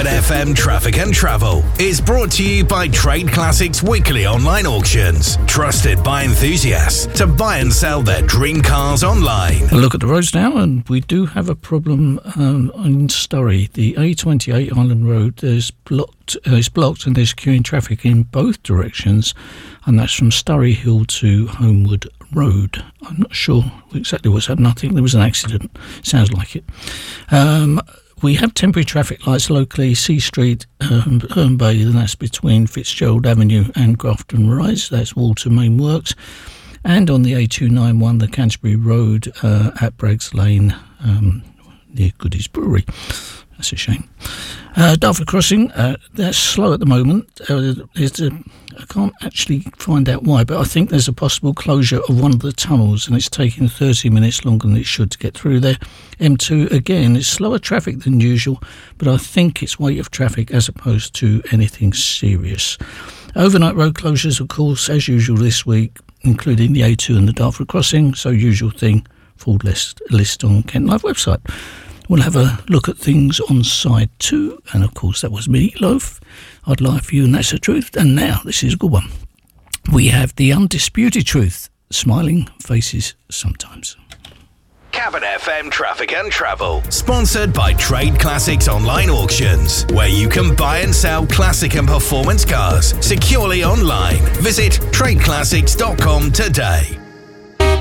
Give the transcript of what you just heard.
Cabot FM Traffic and Travel is brought to you by Trade Classics Weekly Online Auctions, trusted by enthusiasts to buy and sell their dream cars online. A look at the roads now, and we do have a problem in Surrey. The A28 Island Road is blocked, and there's queuing traffic in both directions, and that's from Surrey Hill to Homewood Road. I'm not sure exactly what's happened. I think there was an accident. Sounds like it. We have temporary traffic lights locally, C Street, Herne Bay, and that's between Fitzgerald Avenue and Grafton Rise. That's Walter Main Works. And on the A291, the Canterbury Road at Braggs Lane, near Goodies Brewery. That's a shame. Dartford Crossing, that's slow at the moment. I can't actually find out why, but I think there's a possible closure of one of the tunnels, and it's taking 30 minutes longer than it should to get through there. M2, again, it's slower traffic than usual, but I think it's weight of traffic as opposed to anything serious. Overnight road closures, of course, as usual this week, including the A2 and the Dartford Crossing, so usual thing, full list on Kent Live website. We'll have a look at things on side 2, and of course that was Meatloaf, I'd Lie For You and That's the Truth. And now, this is a good one. We have the undisputed truth, smiling faces sometimes. Cabot FM Traffic and Travel, sponsored by Trade Classics Online Auctions, where you can buy and sell classic and performance cars securely online. Visit tradeclassics.com today.